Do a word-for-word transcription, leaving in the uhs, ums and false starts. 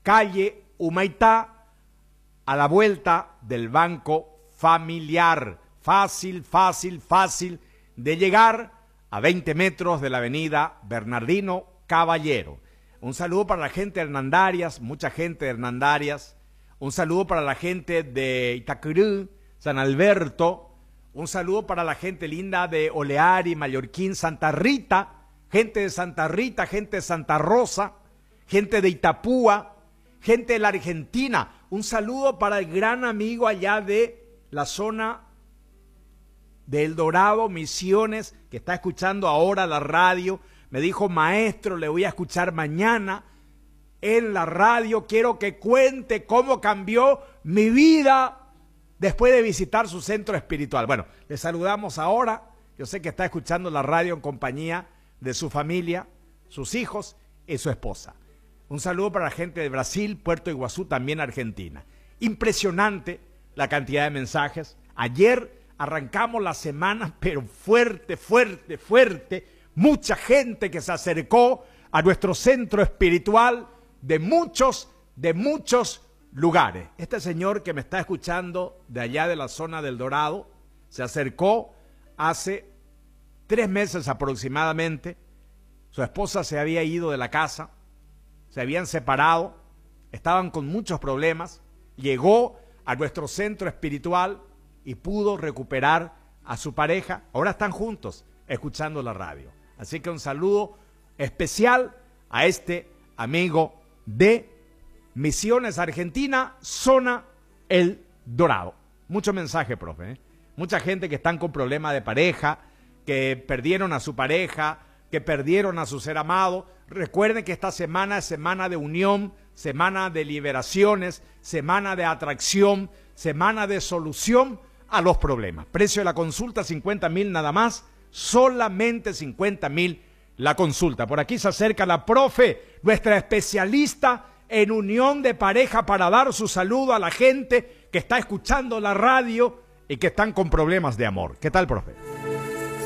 calle Humaitá, a la vuelta del Banco Familiar. Fácil, fácil, fácil de llegar, a veinte metros de la avenida Bernardino Caballero. Un saludo para la gente de Hernandarias, mucha gente de Hernandarias. Un saludo para la gente de Itacurú, San Alberto. Un saludo para la gente linda de Oleari, Mallorquín, Santa Rita. Gente de Santa Rita, gente de Santa Rosa, gente de Itapúa, gente de la Argentina. Un saludo para el gran amigo allá de la zona de El Dorado, Misiones, que está escuchando ahora la radio. Me dijo, maestro, le voy a escuchar mañana en la radio. Quiero que cuente cómo cambió mi vida después de visitar su centro espiritual. Bueno, le saludamos ahora. Yo sé que está escuchando la radio en compañía de su familia, sus hijos y su esposa. Un saludo para la gente de Brasil, Puerto Iguazú, también Argentina. Impresionante la cantidad de mensajes. Ayer arrancamos la semana, pero fuerte, fuerte, fuerte. Mucha gente que se acercó a nuestro centro espiritual de muchos, de muchos lugares. Este señor que me está escuchando de allá de la zona del Dorado, se acercó hace tres meses aproximadamente. Su esposa se había ido de la casa, se habían separado, estaban con muchos problemas. Llegó a nuestro centro espiritual y pudo recuperar a su pareja. Ahora están juntos escuchando la radio. Así que un saludo especial a este amigo de Misiones, Argentina, zona El Dorado. Mucho mensaje, profe, ¿eh? Mucha gente que están con problemas de pareja, que perdieron a su pareja, que perdieron a su ser amado. Recuerden que esta semana es semana de unión, semana de liberaciones, semana de atracción, semana de solución a los problemas. Precio de la consulta, cincuenta mil nada más, solamente cincuenta mil la consulta. Por aquí se acerca la profe, nuestra especialista en unión de pareja, para dar su saludo a la gente que está escuchando la radio y que están con problemas de amor. ¿Qué tal, profe?